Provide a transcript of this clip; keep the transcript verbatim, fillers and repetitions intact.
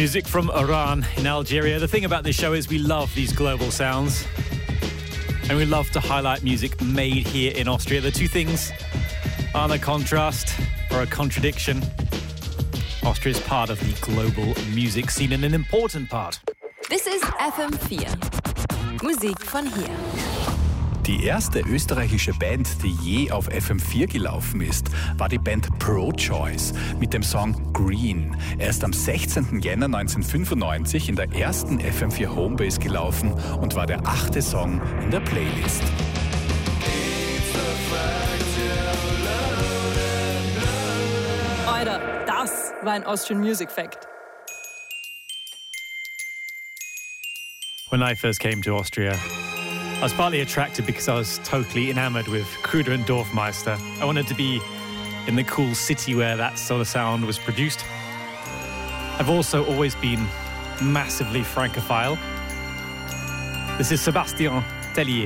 Music from Oran in Algeria. The thing about this show is we love these global sounds and we love to highlight music made here in Austria. The two things aren't a contrast or a contradiction. Austria is part of the global music scene and an important part. This is F M four. Musik von hier. Die erste österreichische Band, die je auf F M vier gelaufen ist, war die Band Pro-Choice mit dem Song Green. Er ist am sechzehnten Jänner neunzehnhundertfünfundneunzig in der ersten F M vier Homebase gelaufen und war der achte Song in der Playlist. Alter, das war ein Austrian Music Fact. When I first came to Austria, I was partly attracted because I was totally enamored with Kruder and Dorfmeister. I wanted to be in the cool city where that sort of sound was produced. I've also always been massively francophile. This is Sébastien Tellier.